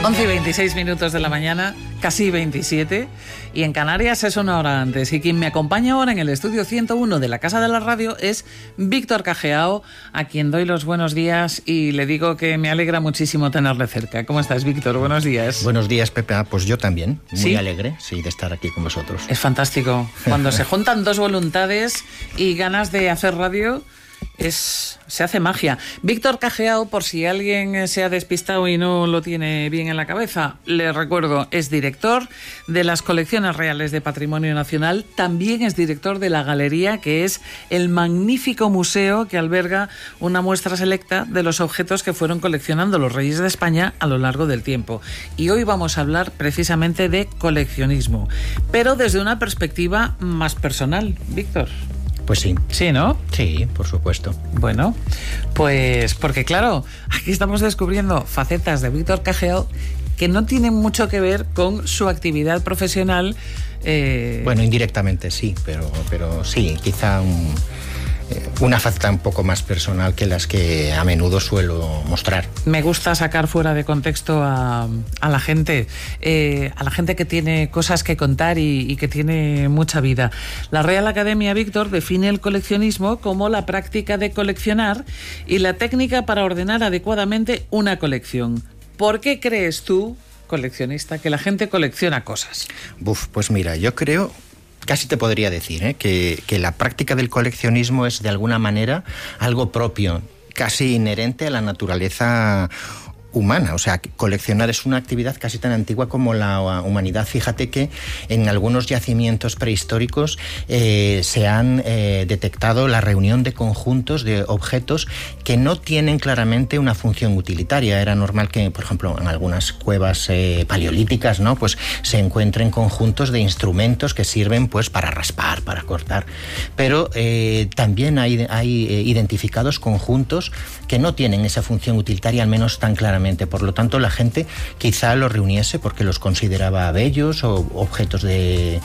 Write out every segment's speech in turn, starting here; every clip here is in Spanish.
11:26 de la mañana, casi 27, y en Canarias es una hora antes. Y quien me acompaña ahora en el estudio 101 de la Casa de la Radio es Víctor Cajeao, a quien doy los buenos días y le digo que me alegra muchísimo tenerle cerca. ¿Cómo estás, Víctor? Buenos días. Buenos días, Pepe. Pues yo también, muy ¿Sí? alegre, sí, de estar aquí con vosotros. Es fantástico. Cuando se juntan dos voluntades y ganas de hacer radio, se hace magia. Víctor Cajeao, por si alguien se ha despistado y no lo tiene bien en la cabeza, le recuerdo, es director de las Colecciones Reales de Patrimonio Nacional, también es director de la Galería, que es el magnífico museo que alberga una muestra selecta de los objetos que fueron coleccionando los reyes de España a lo largo del tiempo. Y hoy vamos a hablar precisamente de coleccionismo, pero desde una perspectiva más personal. Víctor. Pues sí. Sí, ¿no? Sí, por supuesto. Bueno, pues porque claro, aquí estamos descubriendo facetas de Víctor Cajeao que no tienen mucho que ver con su actividad profesional. Bueno, indirectamente sí, pero sí, quizá una faceta un poco más personal que las que a menudo suelo mostrar. Me gusta sacar fuera de contexto a la gente que tiene cosas que contar y que tiene mucha vida. La Real Academia, Víctor, define el coleccionismo como la práctica de coleccionar y la técnica para ordenar adecuadamente una colección. ¿Por qué crees tú, coleccionista, que la gente colecciona cosas? Pues mira, yo creo, casi te podría decir, que la práctica del coleccionismo es de alguna manera algo propio, casi inherente a la naturaleza humana. O sea, coleccionar es una actividad casi tan antigua como la humanidad. Fíjate que en algunos yacimientos prehistóricos se han detectado la reunión de conjuntos de objetos que no tienen claramente una función utilitaria. Era normal que, por ejemplo, en algunas cuevas paleolíticas, ¿no?, pues se encuentren conjuntos de instrumentos que sirven pues para raspar, para cortar. Pero también hay identificados conjuntos que no tienen esa función utilitaria, al menos tan claramente. Por lo tanto, la gente quizá los reuniese porque los consideraba bellos o objetos de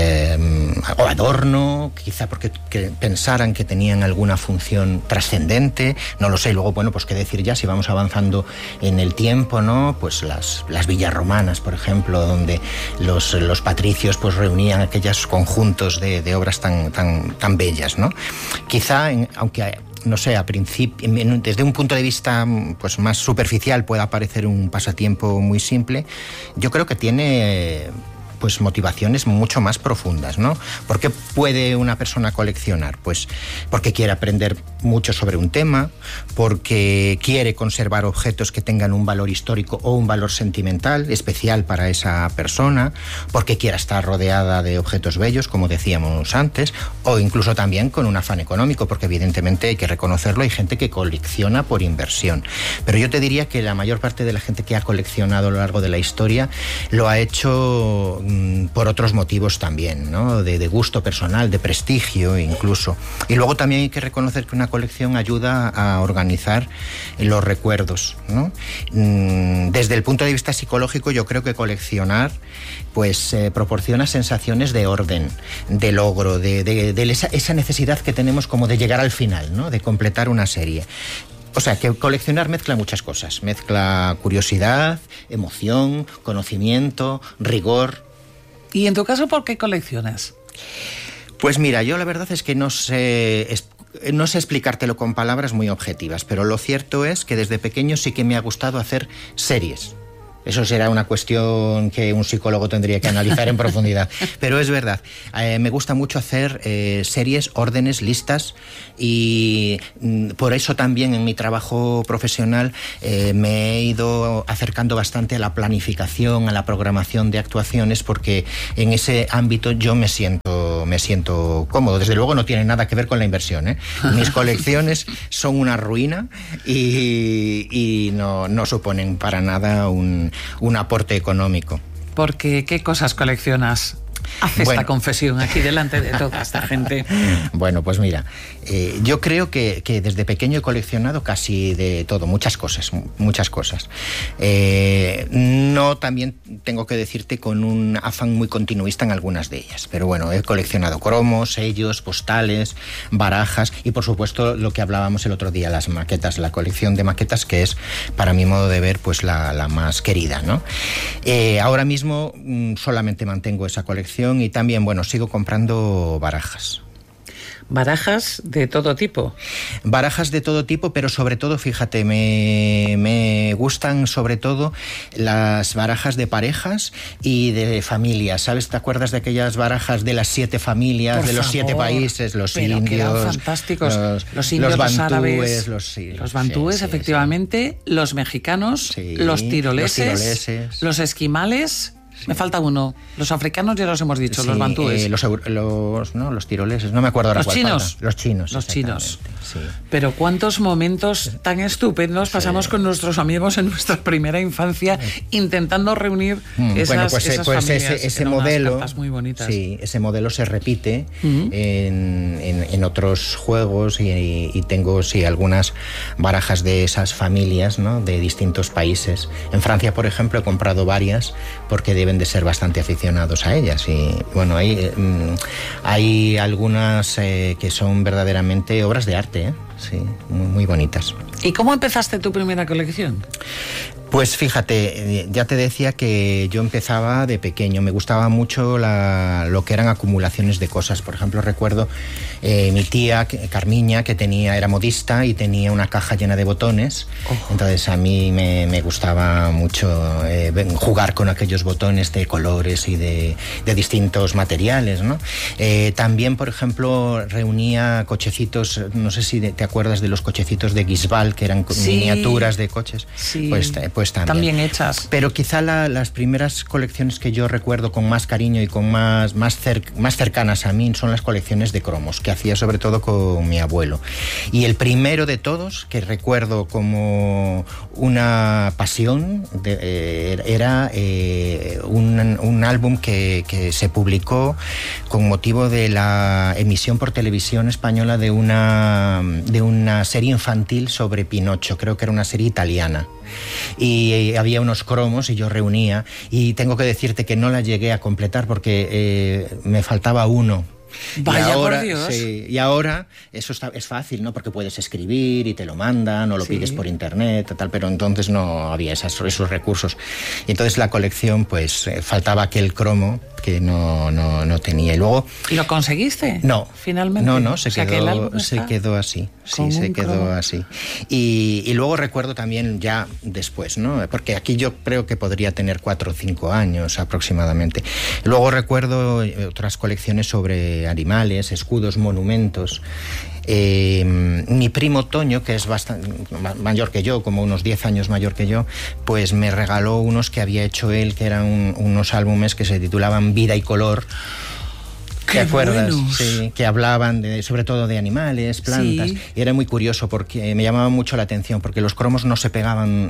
o adorno, quizá porque pensaran que tenían alguna función trascendente, no lo sé. Luego, bueno, pues qué decir ya si vamos avanzando en el tiempo, ¿no? Pues las villas romanas, por ejemplo, donde los patricios pues reunían aquellos conjuntos de obras tan bellas, ¿no? Quizá, aunque no sé, desde un punto de vista pues más superficial pueda parecer un pasatiempo muy simple, yo creo que tiene pues motivaciones mucho más profundas, ¿no? ¿Por qué puede una persona coleccionar? Pues porque quiere aprender mucho sobre un tema, porque quiere conservar objetos que tengan un valor histórico o un valor sentimental especial para esa persona, porque quiera estar rodeada de objetos bellos, como decíamos antes, o incluso también con un afán económico, porque evidentemente hay que reconocerlo, hay gente que colecciona por inversión. Pero yo te diría que la mayor parte de la gente que ha coleccionado a lo largo de la historia lo ha hecho por otros motivos también, ¿no? De gusto personal, de prestigio incluso. Y luego también hay que reconocer que una colección ayuda a organizar los recuerdos, ¿no? Desde el punto de vista psicológico, yo creo que coleccionar pues proporciona sensaciones de orden, de logro, de esa necesidad que tenemos como de llegar al final, ¿no?, de completar una serie. O sea, que coleccionar mezcla muchas cosas. Mezcla curiosidad, emoción, conocimiento, rigor. ¿Y en tu caso por qué coleccionas? Pues mira, yo la verdad es que no sé explicártelo con palabras muy objetivas, pero lo cierto es que desde pequeño sí que me ha gustado hacer series. Eso será una cuestión que un psicólogo tendría que analizar en profundidad. Pero es verdad, me gusta mucho hacer series, órdenes, listas, y por eso también en mi trabajo profesional me he ido acercando bastante a la planificación, a la programación de actuaciones, porque en ese ámbito yo me siento cómodo. Desde luego no tiene nada que ver con la inversión, ¿eh? Mis colecciones son una ruina y no suponen para nada un aporte económico. Porque, ¿qué cosas coleccionas? Haz esta confesión aquí delante de toda esta gente. Bueno, pues mira, yo creo que desde pequeño he coleccionado casi de todo, muchas cosas. No, también tengo que decirte con un afán muy continuista en algunas de ellas, pero bueno, he coleccionado cromos, sellos, postales, barajas y por supuesto lo que hablábamos el otro día, las maquetas, la colección de maquetas, que es, para mi modo de ver, pues la más querida, ¿no? Ahora mismo solamente mantengo esa colección y también, bueno, sigo comprando barajas. ¿Barajas de todo tipo? Barajas de todo tipo, pero sobre todo, fíjate, me gustan sobre todo las barajas de parejas y de familias. ¿Sabes? ¿Te acuerdas de aquellas barajas de las 7 familias, de los 7 países, los indios? Que eran fantásticos. Los indios, los árabes, los bantúes, efectivamente, sí. Los mexicanos, sí, los tiroleses, los esquimales... Sí. Me falta uno. Los africanos ya los hemos dicho, sí, los bantúes. Los tiroleses, no me acuerdo ahora. Los chinos. Sí. Pero cuántos momentos tan estupendos pasamos con nuestros amigos en nuestra primera infancia intentando reunir esas familias. Ese modelo, muy bonitas. Sí, ese modelo se repite en otros juegos y tengo algunas barajas de esas familias, ¿no? De distintos países. En Francia, por ejemplo, he comprado varias porque deben de ser bastante aficionados a ellas y bueno, hay algunas que son verdaderamente obras de arte, sí, muy bonitas. ¿Y cómo empezaste tu primera colección? Pues fíjate, ya te decía que yo empezaba de pequeño, me gustaba mucho lo que eran acumulaciones de cosas. Por ejemplo, recuerdo mi tía Carmiña, que era modista y tenía una caja llena de botones. Entonces a mí me gustaba mucho jugar con aquellos botones de colores y de distintos materiales, ¿no? También, por ejemplo, reunía cochecitos, no sé si te acuerdas de los cochecitos de Guisbal, que eran miniaturas de coches. Sí. Pues también hechas. Pero quizá las primeras colecciones que yo recuerdo con más cariño y con más cercanas a mí son las colecciones de cromos, que hacía sobre todo con mi abuelo. Y el primero de todos, que recuerdo como una pasión, era un álbum que se publicó con motivo de la emisión por televisión española de una serie infantil sobre Pinocho. Creo que era una serie italiana. Y había unos cromos y yo reunía, y tengo que decirte que no la llegué a completar porque me faltaba uno. Vaya, por Dios. Sí, y ahora eso es fácil, ¿no? Porque puedes escribir y te lo mandan o lo pides por internet, tal, pero entonces no había esos recursos. Y entonces la colección, pues faltaba aquel cromo que no tenía. Y luego... ¿Y lo conseguiste? No. ¿Finalmente? No, se quedó así. Sí, se quedó así. Y luego recuerdo también ya después, ¿no? Porque aquí yo creo que podría tener 4 o 5 años aproximadamente. Luego recuerdo otras colecciones sobre animales, escudos, monumentos. Mi primo Toño, que es bastante mayor que yo, como unos 10 años mayor que yo, pues me regaló unos que había hecho él, que eran unos álbumes que se titulaban Vida y Color. ¿Te acuerdas? Sí, que hablaban sobre todo de animales, plantas. Sí. Y era muy curioso porque me llamaba mucho la atención, porque los cromos no se pegaban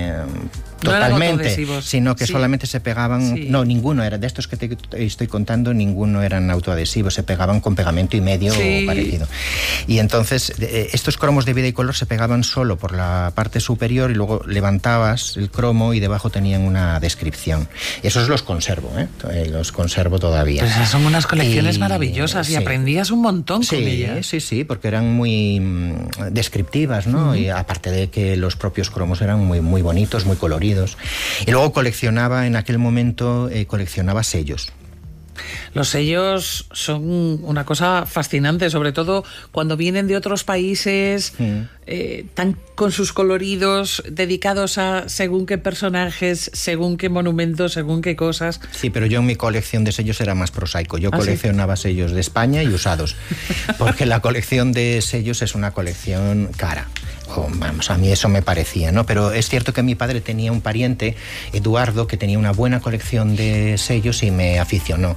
totalmente, sino que solamente se pegaban... Sí. No, ninguno era de estos que te estoy contando, ninguno eran autoadhesivos, se pegaban con pegamento y medio parecido. Y entonces estos cromos de Vida y Color se pegaban solo por la parte superior y luego levantabas el cromo y debajo tenían una descripción. Esos los conservo, los conservo todavía. Pues esas son unas colecciones maravillosas y aprendías un montón con ellas. Sí, porque eran muy descriptivas, ¿no? Y aparte de que los propios cromos eran muy, muy bonitos, muy coloridos. Y luego en aquel momento coleccionaba sellos. Los sellos son una cosa fascinante, sobre todo cuando vienen de otros países, tan con sus coloridos, dedicados a según qué personajes, según qué monumentos, según qué cosas. Sí, pero yo en mi colección de sellos era más prosaico. Yo coleccionaba sellos de España y usados, porque la colección de sellos es una colección cara. Vamos, a mí eso me parecía, ¿no? Pero es cierto que mi padre tenía un pariente, Eduardo, que tenía una buena colección de sellos y me aficionó.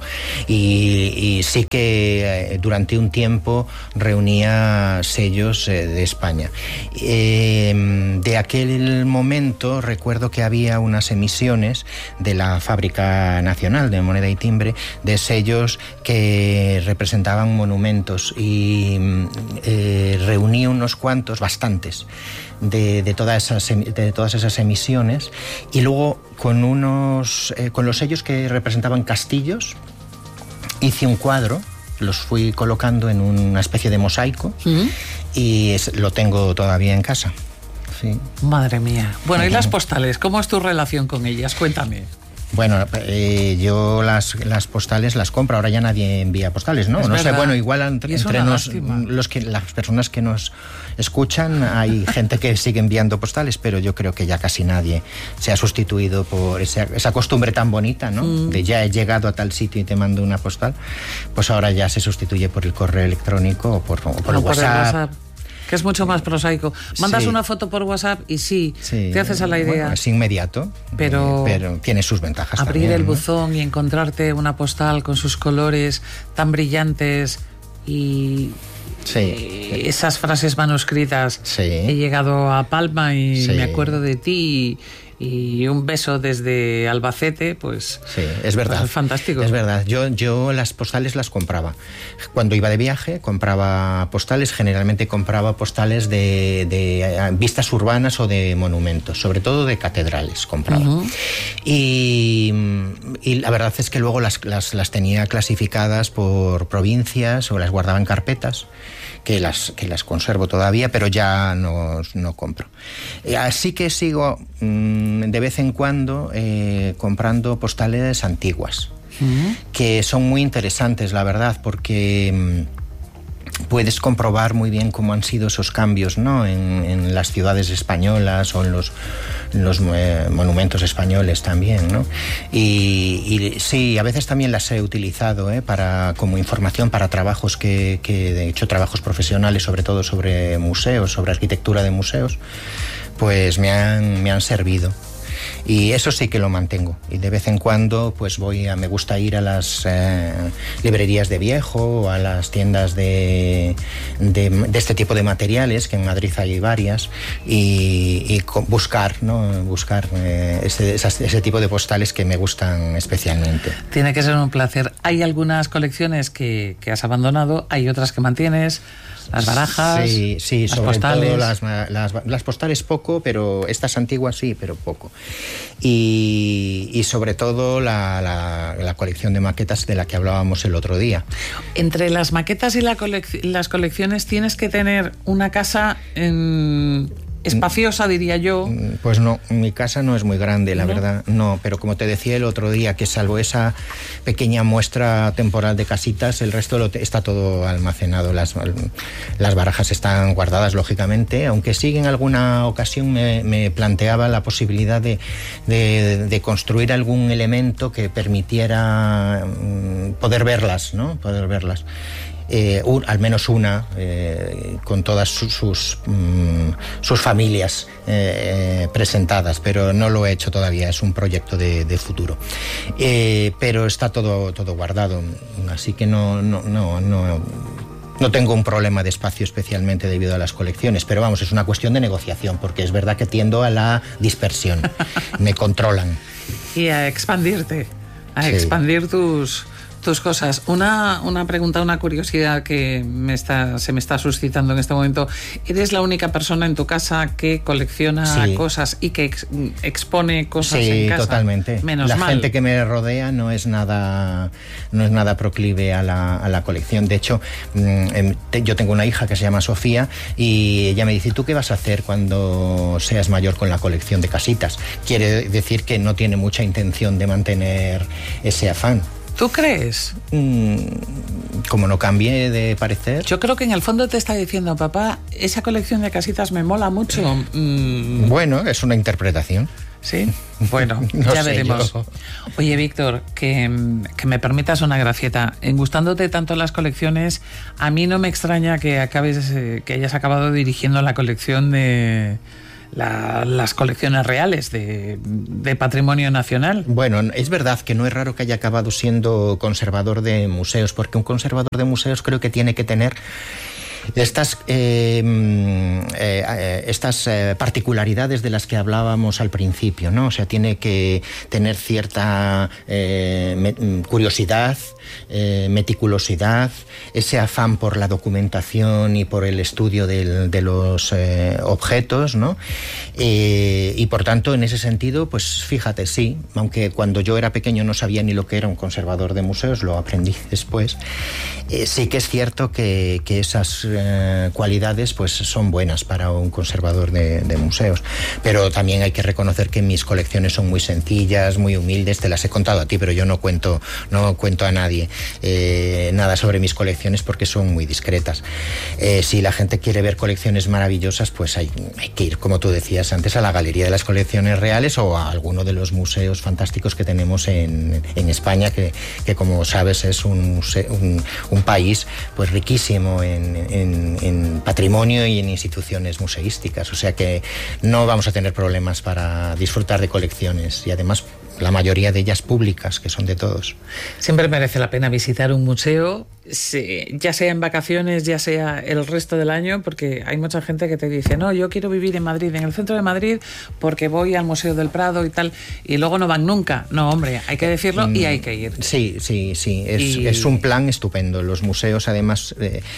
Y sí que durante un tiempo reunía sellos de España. De aquel momento recuerdo que había unas emisiones de la Fábrica Nacional de Moneda y Timbre de sellos que representaban monumentos y reuní unos cuantos, bastantes, de todas esas emisiones, y luego con los sellos que representaban castillos hice un cuadro, los fui colocando en una especie de mosaico y lo tengo todavía en casa. Sí. Madre mía. Bueno, ¿y las postales? ¿Cómo es tu relación con ellas? Cuéntame. Bueno, yo las postales las compro. Ahora ya nadie envía postales, ¿no? No sé, bueno, igual entre las personas que nos escuchan hay gente que sigue enviando postales, pero yo creo que ya casi nadie se ha sustituido por esa costumbre tan bonita, ¿no? De ya he llegado a tal sitio y te mando una postal. Pues ahora ya se sustituye por el correo electrónico o por el WhatsApp. Que es mucho más prosaico. Mandas una foto por WhatsApp y te haces a la idea. Bueno, es inmediato, pero tiene sus ventajas. Abrir también, el buzón y encontrarte una postal con sus colores tan brillantes y esas frases manuscritas. He llegado a Palma y me acuerdo de ti y un beso desde Albacete, pues sí, es verdad, pues es fantástico. Es verdad. Yo las postales las compraba. Cuando iba de viaje compraba postales, generalmente compraba postales de vistas urbanas o de monumentos, sobre todo de catedrales compraba. Y la verdad es que luego las tenía clasificadas por provincias o las guardaba en carpetas, que las conservo todavía, pero ya no compro. Así que sigo de vez en cuando comprando postales antiguas, que son muy interesantes, la verdad, porque puedes comprobar muy bien cómo han sido esos cambios, ¿no? en las ciudades españolas o en los monumentos españoles también, ¿no? Y sí, a veces también las he utilizado como información para trabajos que de hecho trabajos profesionales, sobre todo sobre museos, sobre arquitectura de museos, pues me han servido. Y eso sí que lo mantengo. Y de vez en cuando pues me gusta ir a las librerías de viejo o a las tiendas de este tipo de materiales, que en Madrid hay varias, y buscar ese tipo de postales que me gustan especialmente. Tiene que ser un placer. Hay algunas colecciones que has abandonado, hay otras que mantienes. Las barajas, sí, las sobre postales. Todo las postales poco, pero estas antiguas sí, pero poco. Y sobre todo la colección de maquetas de la que hablábamos el otro día. Entre las maquetas y las colecciones tienes que tener una casa espaciosa, diría yo. Pues no, mi casa no es muy grande, la verdad, no, pero como te decía el otro día, que salvo esa pequeña muestra temporal de casitas, el resto está todo almacenado. Las barajas están guardadas, lógicamente, aunque sí en alguna ocasión me planteaba la posibilidad de construir algún elemento que permitiera poder verlas, ¿no? Poder verlas. Al menos una, con todas sus familias presentadas, pero no lo he hecho todavía, es un proyecto de futuro. Pero está todo guardado, así que no tengo un problema de espacio especialmente debido a las colecciones, pero vamos, es una cuestión de negociación, porque es verdad que tiendo a la dispersión, me controlan. Y a expandirte, expandir tus cosas. Una pregunta, una curiosidad que se me está suscitando en este momento. ¿Eres la única persona en tu casa que colecciona cosas y que expone cosas en casa? Sí, totalmente. Menos mal. La gente que me rodea no es nada proclive a la colección. De hecho, yo tengo una hija que se llama Sofía y ella me dice: ¿tú qué vas a hacer cuando seas mayor con la colección de casitas? Quiere decir que no tiene mucha intención de mantener ese afán. ¿Tú crees? Como no cambie de parecer. Yo creo que en el fondo te está diciendo: papá, esa colección de casitas me mola mucho. Bueno, es una interpretación. Sí, bueno, ya veremos. Oye, Víctor, que me permitas una gracieta. En gustándote tanto las colecciones, a mí no me extraña que hayas acabado dirigiendo la colección de las colecciones reales de patrimonio nacional. Bueno, es verdad que no es raro que haya acabado siendo conservador de museos, porque un conservador de museos creo que tiene que tener Estas particularidades de las que hablábamos al principio, ¿no? O sea, tiene que tener cierta curiosidad, meticulosidad, ese afán por la documentación y por el estudio de los objetos, ¿no? Y por tanto, en ese sentido, pues fíjate, sí, aunque cuando yo era pequeño no sabía ni lo que era un conservador de museos, lo aprendí después, sí que es cierto que esas cualidades pues son buenas para un conservador de museos, pero también hay que reconocer que mis colecciones son muy sencillas, muy humildes. Te las he contado a ti, pero yo no cuento a nadie nada sobre mis colecciones porque son muy discretas. Si la gente quiere ver colecciones maravillosas, pues hay que ir, como tú decías antes, a la Galería de las Colecciones Reales o a alguno de los museos fantásticos que tenemos en España, que como sabes es un país pues riquísimo en patrimonio y en instituciones museísticas, o sea que no vamos a tener problemas para disfrutar de colecciones, y además la mayoría de ellas públicas, que son de todos. Siempre merece la pena visitar un museo, ya sea en vacaciones, ya sea el resto del año, porque hay mucha gente que te dice, no, yo quiero vivir en Madrid, en el centro de Madrid, porque voy al Museo del Prado y tal, y luego no van nunca. No, hombre, hay que decirlo y hay que ir. Sí, es un plan estupendo. Los museos, además,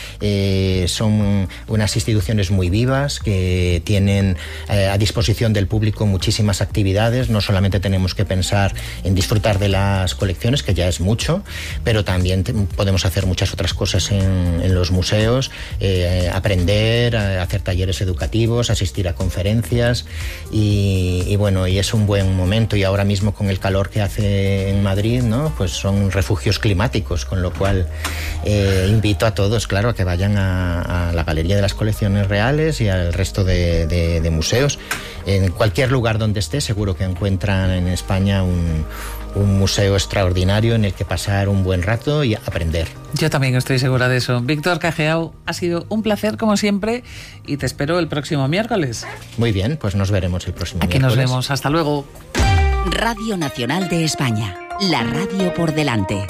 son unas instituciones muy vivas, que tienen a disposición del público muchísimas actividades. No solamente tenemos que pensar en disfrutar de las colecciones, que ya es mucho, pero también podemos hacer muchas otras cosas en los museos, aprender, hacer talleres educativos, asistir a conferencias y bueno, y es un buen momento. Y ahora mismo con el calor que hace en Madrid, ¿no? Pues son refugios climáticos, con lo cual invito a todos, claro, a que vayan a la Galería de las Colecciones Reales y al resto de museos. En cualquier lugar donde esté, seguro que encuentran en España un museo extraordinario en el que pasar un buen rato y aprender. Yo también estoy segura de eso. Víctor Cageao, ha sido un placer como siempre y te espero el próximo miércoles. Muy bien, pues nos veremos el próximo miércoles. Aquí nos vemos, hasta luego. Radio Nacional de España, la radio por delante.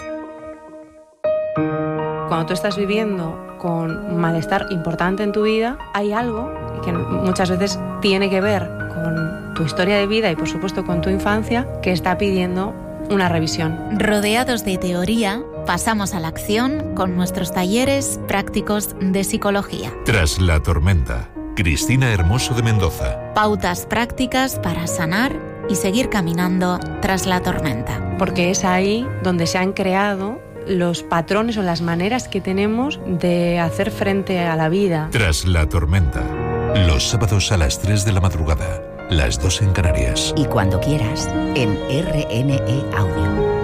Cuando tú estás viviendo con malestar importante en tu vida, hay algo que muchas veces tiene que ver con tu historia de vida y por supuesto con tu infancia, que está pidiendo una revisión. Rodeados de teoría, pasamos a la acción con nuestros talleres prácticos de psicología. Tras la tormenta, Cristina Hermoso de Mendoza. Pautas prácticas para sanar y seguir caminando tras la tormenta. Porque es ahí donde se han creado los patrones o las maneras que tenemos de hacer frente a la vida. Tras la tormenta, los sábados a las 3 de la madrugada, las 2 en Canarias. Y cuando quieras, en RNE Audio.